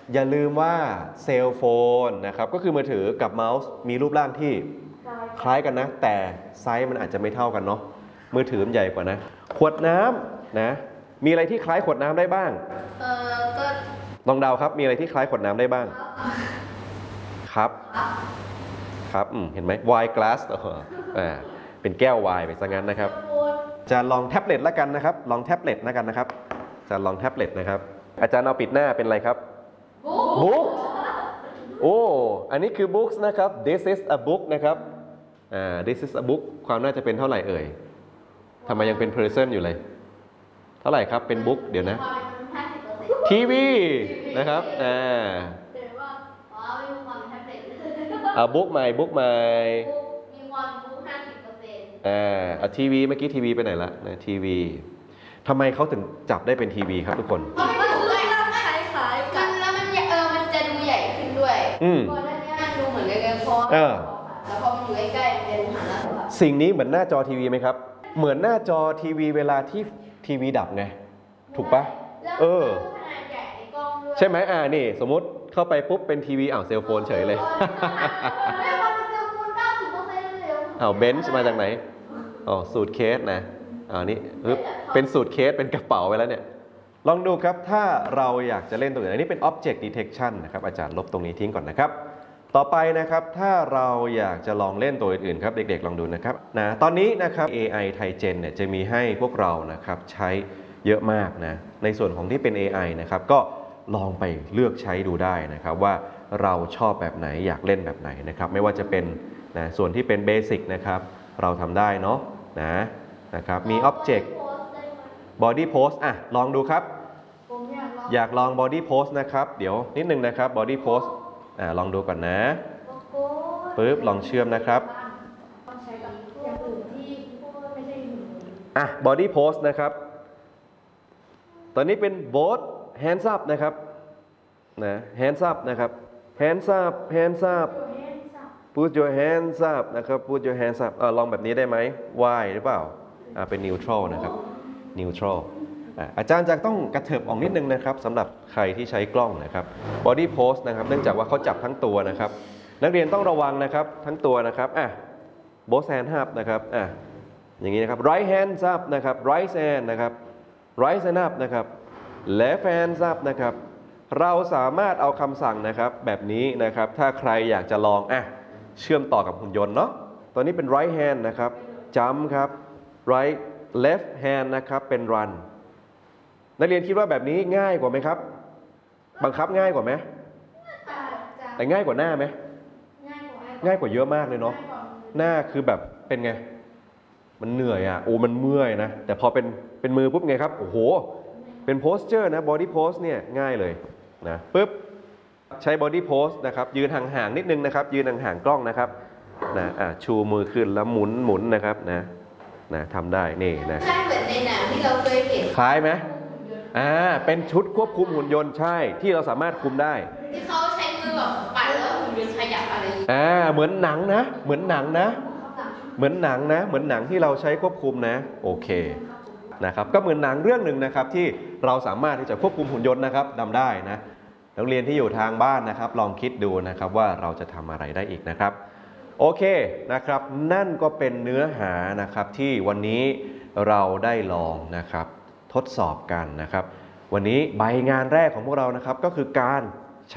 อย่าลืมว่าเซลโฟนนะครับก็คือมือถือกับเมาส์มีรูปร่างที่คล้ายกันนะแต่ไซส์มันอาจจะไม่เท่ากันเนาะมือถือมันใหญ่กว่านะขวดน้ำนะมีอะไรที่คล้ายขวดน้ำได้บ้างก็ลองเดาครับมีอะไรที่คล้ายขวดน้ำได้บ้างครับครับเห็นไหมไวน์กลาสเป็นแก้วไวน์ไปซะงั้นนะครับจะลองแท็บเล็ตแล้วกันนะครับลองแท็บเล็ตแล้วกันนะครับจะลองแท็บเล็ตนะครับอาจารย์เอาปิดหน้าเป็นอะไรครับบุ๊กโอ้อันนี้คือ books นะครับ this is a book นะครับthis is a book ความน่าจะเป็นเท่าไหร่เอ่ยทำไมยังเป็น person อยู่เลยเท่าไหร่ครับเป็น book เดี๋ยวนะทีวีนะครับบุ๊กใหม่บุ๊กใหม่มีความรู้ทีวีเมื่อกี้ทีวีไปไหนละนะทีวีทำไมเขาถึงจับได้เป็นทีวีครับทุกคนเพราะมันดูร่างคล้ายๆกันแล้วมันจะดูใหญ่ขึ้นด้วยก่อนหน้านี้มันดูเหมือนกันพอแล้วพอมันอยู่ใกล้ๆมันจะดูหันหน้าสิ่งนี้เหมือนหน้าจอทีวีไหมครับเหมือนหน้าจอทีวีเวลาที่ทีวีดับไงถูกปะใช่ไหมนี่สมมุติเข้าไปปุ๊บเป็นทีวีเซลโฟนเฉยเลยเบนช์มาจากไหนสูตรเคสนะนี่เป็นสูตรเคสเป็นกระเป๋าไปแล้วเนี่ยลองดูครับถ้าเราอยากจะเล่นตัวอื่นอันนี้เป็น Object Detection นะครับอาจารย์ลบตรงนี้ทิ้งก่อนนะครับต่อไปนะครับถ้าเราอยากจะลองเล่นตัวอื่นๆครับเด็กๆลองดูนะครับตอนนี้นะครับ AI Tigen เนี่ยจะมีให้พวกเรานะครับใช้เยอะมากนะในส่วนของที่เป็น AI นะครับก็ลองไปเลือกใช้ดูได้นะครับว่าเราชอบแบบไหนอยากเล่นแบบไหนนะครับไม่ว่าจะเป็นส่วนที่เป็นเบสิกนะครับเราทำได้เนาะนะครับมี Object Body Pose ลองดูครับอยากลอง Body Pose นะครับเดี๋ยวนิดนึงนะครับ Body Pose ลองดูก่อนนะปึ๊บลองเชื่อมนะครับBody Pose นะครับตอนนี้เป็น both hands up นะครับhands up นะครับ hands up hands up put your hands up นะครับ put your hands up ลองแบบนี้ได้ไหม Y หรือเปล่าเป็น neutral นะครับ neutral อาจารย์จะต้องกระเถิบออกนิดนึงนะครับสำหรับใครที่ใช้กล้องนะครับ body pose นะครับเนื่องจากว่าเขาจับทั้งตัวนะครับนักเรียนต้องระวังนะครับทั้งตัวนะครับboth hand up นะครับอย่างนี้นะครับ right hand up นะครับ right hand นะครับ right hand up นะครับ left hand up นะครับเราสามารถเอาคำสั่งนะครับแบบนี้นะครับถ้าใครอยากจะลองเชื่อมต่อกับหุ่นยนต์เนาะตัวนี้เป็น right hand นะครับ jump ครับ right left hand นะครับเป็น run นักเรียนคิดว่าแบบนี้ง่ายกว่าไหมครับบังคับง่ายกว่าไหมแต่ง่ายกว่าหน้าไหมง่ายกว่าเยอะมากเลยเนาะหน้าคือแบบเป็นไงมันเหนื่อยมันเมื่อยนะแต่พอเป็นมือปุ๊บไงครับโอ้โหเป็น posture นะ body pose เนี่ยง่ายเลยนะปึ๊บใช้ body pose นะครับยืนห่างๆนิดนึงนะครับยืนห่างๆกล้องนะครับชูมือขึ้นแล้วหมุนนะครับนะทำได้นี่นะใช่เหมือนในหนังที่เราเคยเห็นคล้ายไหมเป็นชุดควบคุมหุ่นยนต์ใช่ที่เราสามารถคุมได้ที่เขาใช้มือแบบปั่นแล้วหุ่นยนต์ขยับอะไรเหมือนหนังนะเหมือนหนังนะเหมือนหนังนะเหมือนหนังที่เราใช้ควบคุมนะโอเคนะครับก็เหมือนหนังเรื่องหนึ่งนะครับที่เราสามารถที่จะควบคุมหุ่นยนต์นะครับทำได้นะนักเรียนที่อยู่ทางบ้านนะครับลองคิดดูนะครับว่าเราจะทำอะไรได้อีกนะครับโอเคนะครับนั่นก็เป็นเนื้อหานะครับที่วันนี้เราได้ลองนะครับทดสอบกันนะครับวันนี้ใบงานแรกของพวกเรานะครับก็คือการใช้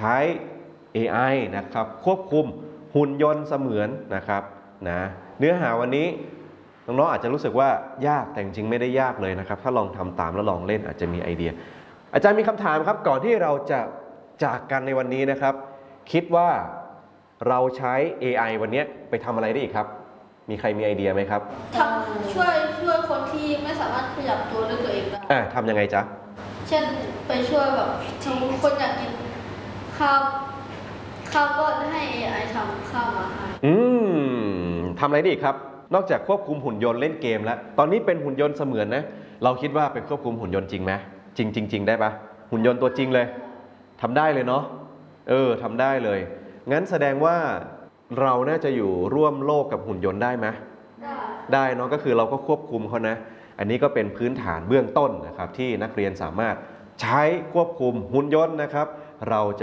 AI นะครับควบคุมหุ่นยนต์เสมือนนะครับเนื้อหาวันนี้น้องๆอาจจะรู้สึกว่ายากแต่จริงๆไม่ได้ยากเลยนะครับถ้าลองทำตามแล้วลองเล่นอาจจะมีไอเดียอาจารย์มีคำถามครับก่อนที่เราจะจากกันในวันนี้นะครับคิดว่าเราใช้ AI วันนี้ไปทำอะไรได้อีกครับมีใครมีไอเดียไหมครับช่วยคนที่ไม่สามารถขยับตัวด้วยตัวเองได้ทำยังไงจ๊ะเช่นไปช่วยแบบคนอยากกินข้าวก็ให้ AI ทำข้าวมาให้ทำอะไรได้อีกครับนอกจากควบคุมหุ่นยนต์เล่นเกมแล้วตอนนี้เป็นหุ่นยนต์เสมือนนะเราคิดว่าเป็นควบคุมหุ่นยนต์จริงไหมจริงได้ปะหุ่นยนต์ตัวจริงเลยทำได้เลยเนาะทำได้เลยงั้นแสดงว่าเราน่าจะอยู่ร่วมโลกกับหุ่นยนต์ได้ไหมได้เนาะก็คือเราก็ควบคุมเขานะอันนี้ก็เป็นพื้นฐานเบื้องต้นนะครับที่นักเรียนสามารถใช้ควบคุมหุ่นยนต์นะครับเราจะ